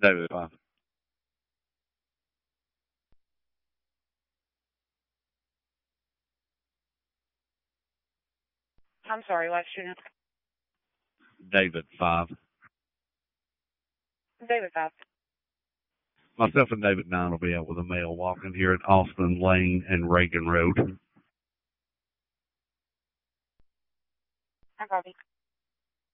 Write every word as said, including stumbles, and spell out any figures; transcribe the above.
David five. I'm sorry, what student? David five. David five. Myself and David nine will be out with a male walking here at Austin Lane and Reagan Road. I copy.